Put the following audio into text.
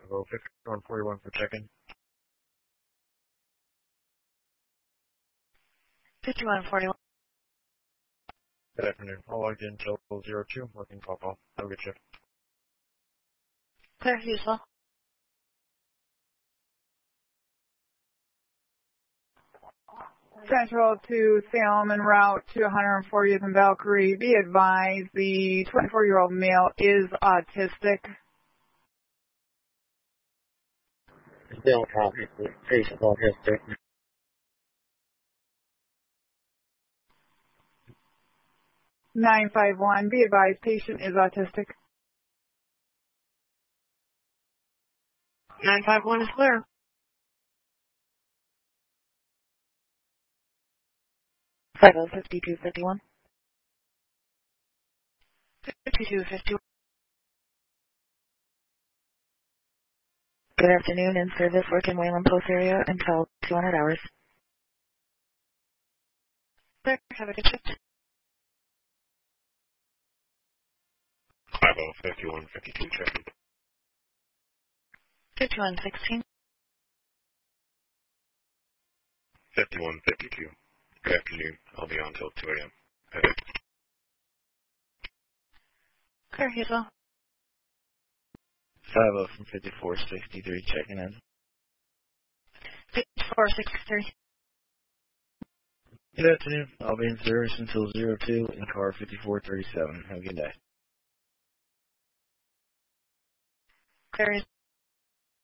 5141 for check-in. 5141. Good afternoon. All logged in till 02. Working call. Have a good shift. Clear Husel. Central to Salem and route to 140th and Valkyrie. Be advised, the 24-year-old male is autistic. Still talking to patient autistic. 951. Be advised, patient is autistic. 951 is clear. 5251. 5251. Good afternoon. In service, work in Wayland Post area until 200 hours. Clear. Have a good shift. 5152 check-in. 5116. 5152. Good afternoon. I'll be on till 2 a.m. Clear Husel. 50 from 5463 checking in. 5463. Good afternoon. I'll be in service until 02 in car 5437. Have a good day. Clear